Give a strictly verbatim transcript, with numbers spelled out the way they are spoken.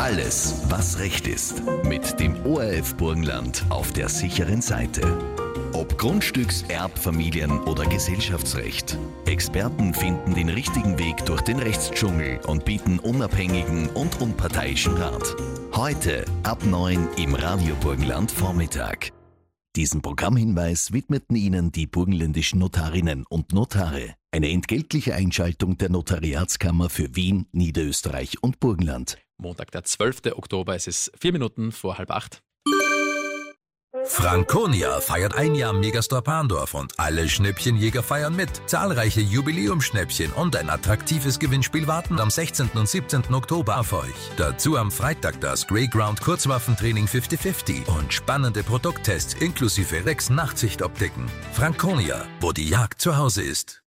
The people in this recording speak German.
Alles, was Recht ist. Mit dem O R F Burgenland auf der sicheren Seite. Ob Grundstücks-, Erb-, Familien- oder Gesellschaftsrecht. Experten finden den richtigen Weg durch den Rechtsdschungel und bieten unabhängigen und unparteiischen Rat. Heute ab neun im Radio Burgenland Vormittag. Diesen Programmhinweis widmeten Ihnen die burgenländischen Notarinnen und Notare. Eine entgeltliche Einschaltung der Notariatskammer für Wien, Niederösterreich und Burgenland. Montag, der zwölfte Oktober, es ist vier Minuten vor halb acht. Franconia feiert ein Jahr Megastore Parndorf und alle Schnäppchenjäger feiern mit. Zahlreiche Jubiläumsschnäppchen und ein attraktives Gewinnspiel warten am sechzehnten und siebzehnten Oktober auf euch. Dazu am Freitag das Greyground Kurzwaffentraining fünfzig fünfzig und spannende Produkttests inklusive Rex Nachtsichtoptiken. Franconia, wo die Jagd zu Hause ist.